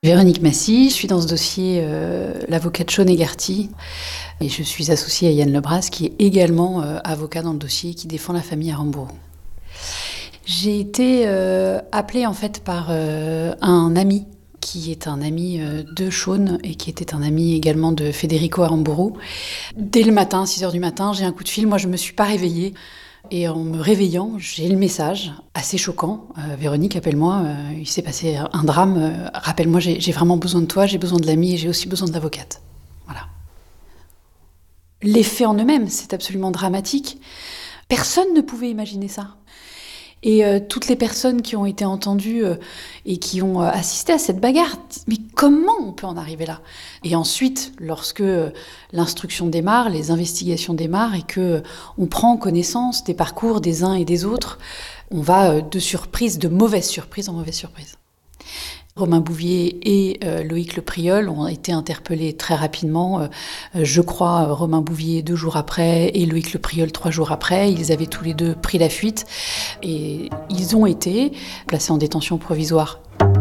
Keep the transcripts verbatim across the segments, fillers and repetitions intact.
Véronique Massy, je suis dans ce dossier euh, l'avocate Shaun Egarty et je suis associée à Yann Lebras qui est également euh, avocat dans le dossier qui défend la famille Aramburu. J'ai été euh, appelée en fait par euh, un ami qui est un ami euh, de Shaun et qui était un ami également de Federico Aramburu. Dès le matin, six heures du matin, j'ai un coup de fil, moi je ne me suis pas réveillée. Et en me réveillant, j'ai le message, assez choquant. Euh, Véronique, appelle-moi, euh, il s'est passé un drame. Euh, rappelle-moi, j'ai, j'ai vraiment besoin de toi, j'ai besoin de l'ami et j'ai aussi besoin de l'avocate. Voilà. Les faits en eux-mêmes, c'est absolument dramatique. Personne ne pouvait imaginer ça. Et euh, toutes les personnes qui ont été entendues euh, et qui ont euh, assisté à cette bagarre, mais comment on peut en arriver là ? Et ensuite, lorsque euh, l'instruction démarre, les investigations démarrent et que euh, on prend connaissance des parcours des uns et des autres, on va euh, de surprise, de mauvaise surprise en mauvaise surprise. Romain Bouvier et euh, Loïc Le Priol ont été interpellés très rapidement. Euh, je crois Romain Bouvier deux jours après et Loïc Le Priol trois jours après. Ils avaient tous les deux pris la fuite et ils ont été placés en détention provisoire.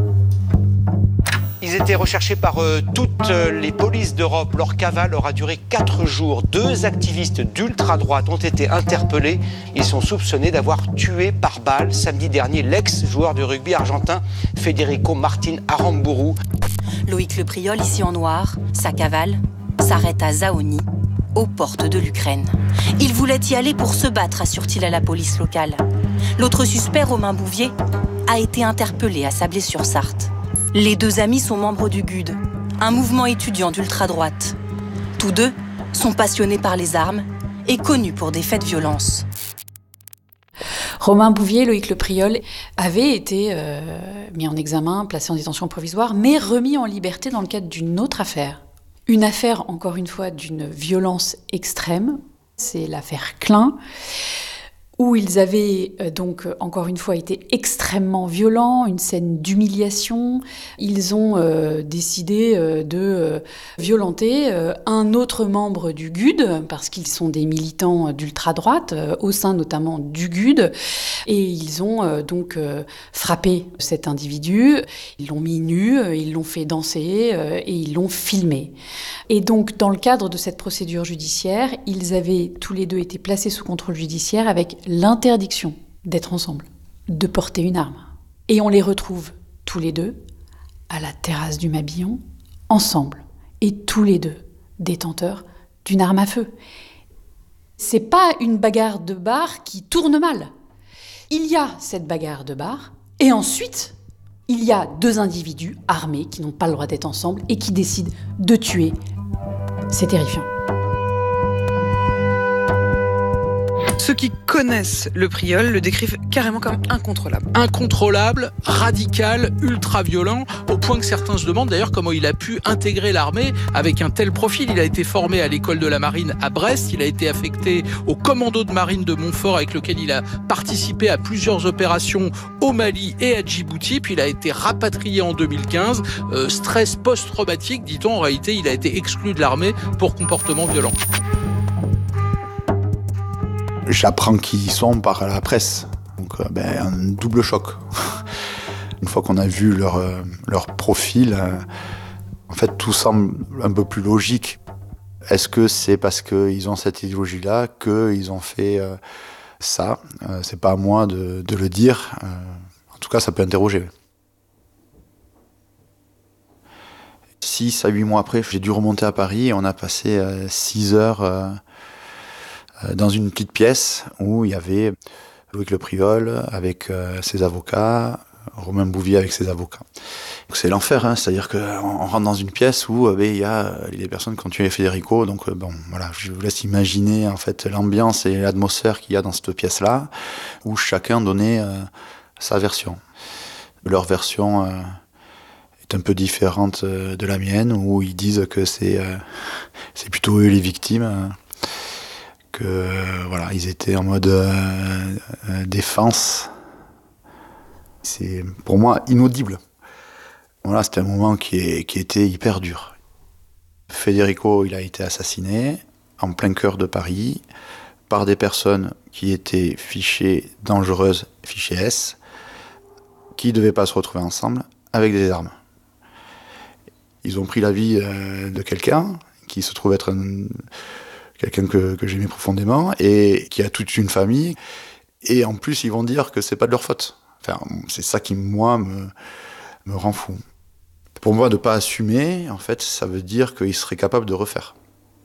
Ils étaient recherchés par euh, toutes les polices d'Europe. Leur cavale aura duré quatre jours. Deux activistes d'ultra-droite ont été interpellés. Ils sont soupçonnés d'avoir tué par balle samedi dernier l'ex-joueur de rugby argentin Federico Martin Aramburu. Loïc Le Priol, ici en noir, sa cavale, s'arrête à Zaoni, aux portes de l'Ukraine. Il voulait y aller pour se battre, assure-t-il à la police locale. L'autre suspect, Romain Bouvier, a été interpellé à Sablé-sur-Sarthe. Les deux amis sont membres du G U D, un mouvement étudiant d'ultra-droite. Tous deux sont passionnés par les armes et connus pour des faits de violence. Romain Bouvier, Loïc Le Priol avaient été euh, mis en examen, placés en détention provisoire, mais remis en liberté dans le cadre d'une autre affaire. Une affaire, encore une fois, d'une violence extrême. C'est l'affaire Klein, où ils avaient euh, donc encore une fois été extrêmement violents, une scène d'humiliation. Ils ont euh, décidé euh, de euh, violenter euh, un autre membre du G U D, parce qu'ils sont des militants d'ultra-droite, euh, au sein notamment du G U D, et ils ont euh, donc euh, frappé cet individu, ils l'ont mis nu, euh, ils l'ont fait danser euh, et ils l'ont filmé. Et donc dans le cadre de cette procédure judiciaire, ils avaient tous les deux été placés sous contrôle judiciaire avec l'interdiction d'être ensemble, de porter une arme. Et on les retrouve tous les deux à la terrasse du Mabillon, ensemble, et tous les deux détenteurs d'une arme à feu. C'est pas une bagarre de bar qui tourne mal. Il y a cette bagarre de bar, et ensuite, il y a deux individus armés qui n'ont pas le droit d'être ensemble et qui décident de tuer. C'est terrifiant. Ceux qui connaissent le Priol le décrivent carrément comme incontrôlable. Incontrôlable, radical, ultra-violent, au point que certains se demandent d'ailleurs comment il a pu intégrer l'armée avec un tel profil. Il a été formé à l'école de la marine à Brest, il a été affecté au commando de marine de Montfort avec lequel il a participé à plusieurs opérations au Mali et à Djibouti, puis il a été rapatrié en deux mille quinze. Euh, stress post-traumatique, dit-on, en réalité il a été exclu de l'armée pour comportement violent. J'apprends qui ils sont par la presse, donc euh, ben, un double choc. Une fois qu'on a vu leur, euh, leur profil, euh, en fait tout semble un peu plus logique. Est-ce que c'est parce qu'ils ont cette idéologie-là qu'ils ont fait euh, ça ? euh, C'est pas à moi de, de le dire. Euh, en tout cas, ça peut interroger. Six à huit mois après, j'ai dû remonter à Paris et on a passé euh, six heures... Euh, dans une petite pièce où il y avait Loïc Le Priol avec euh, ses avocats, Romain Bouvier avec ses avocats. Donc c'est l'enfer, hein, c'est-à-dire qu'on rentre dans une pièce où euh, ben, il y a les personnes qui ont tué Federico, donc euh, bon, voilà, je vous laisse imaginer en fait l'ambiance et l'atmosphère qu'il y a dans cette pièce-là, où chacun donnait euh, sa version. Leur version euh, est un peu différente euh, de la mienne, où ils disent que c'est, euh, c'est plutôt eux les victimes, euh, que euh, voilà, ils étaient en mode euh, euh, défense. C'est pour moi inaudible. Voilà, c'était un moment qui, est, qui était hyper dur. Federico, il a été assassiné en plein cœur de Paris par des personnes qui étaient fichées dangereuses, fichées S, qui ne devaient pas se retrouver ensemble avec des armes. Ils ont pris la vie euh, de quelqu'un qui se trouve être un, quelqu'un que, que j'aimais profondément et qui a toute une famille. Et en plus, ils vont dire que c'est pas de leur faute. Enfin, c'est ça qui, moi, me, me rend fou. Pour moi, de ne pas assumer, en fait, ça veut dire qu'ils seraient capables de refaire.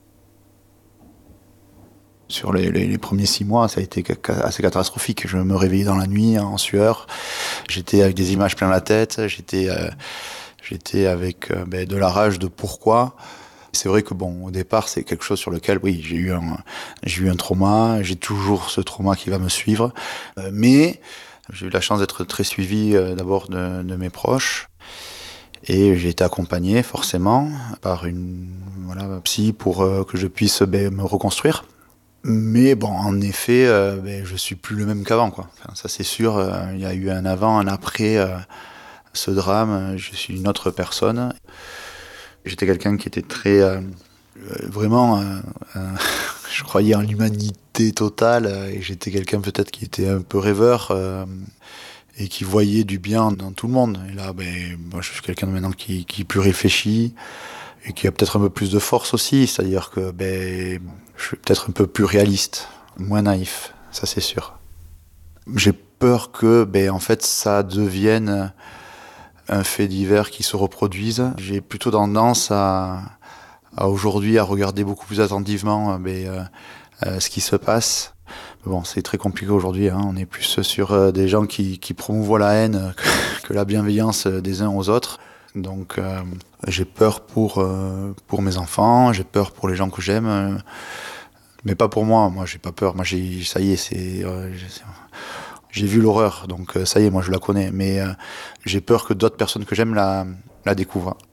Sur les, les, les premiers six mois, ça a été assez catastrophique. Je me réveillais dans la nuit, en sueur. J'étais avec des images plein la tête. J'étais, euh, j'étais avec euh, ben, de la rage de pourquoi. C'est vrai que bon, au départ, c'est quelque chose sur lequel, oui, j'ai eu un, j'ai eu un trauma. J'ai toujours ce trauma qui va me suivre. Euh, mais j'ai eu la chance d'être très suivi euh, d'abord de, de mes proches. Et j'ai été accompagné forcément par une voilà, psy pour euh, que je puisse ben, me reconstruire. Mais bon, en effet, euh, ben, je suis plus le même qu'avant, quoi. Enfin, ça c'est sûr, il euh, y a eu un avant, un après euh, ce drame. Je suis une autre personne. J'étais quelqu'un qui était très... Euh, vraiment... Euh, euh, je croyais en l'humanité totale. Et j'étais quelqu'un peut-être qui était un peu rêveur euh, et qui voyait du bien dans tout le monde. Et là, ben, moi, je suis quelqu'un maintenant qui, qui plus réfléchit et qui a peut-être un peu plus de force aussi. C'est-à-dire que ben, je suis peut-être un peu plus réaliste, moins naïf, ça c'est sûr. J'ai peur que ben, en fait, ça devienne un fait divers qui se reproduise. J'ai plutôt tendance à, à aujourd'hui à regarder beaucoup plus attentivement ben, euh, euh, ce qui se passe. Mais bon, c'est très compliqué aujourd'hui, hein. On est plus sur euh, des gens qui, qui promouvoient la haine que, que la bienveillance des uns aux autres. Donc euh, j'ai peur pour, euh, pour mes enfants, j'ai peur pour les gens que j'aime, euh, mais pas pour moi. Moi j'ai pas peur, moi j'ai, ça y est, c'est, euh, j'ai, j'ai vu l'horreur, donc euh, ça y est, moi je la connais. Mais euh, j'ai peur que d'autres personnes que j'aime la, la découvrent.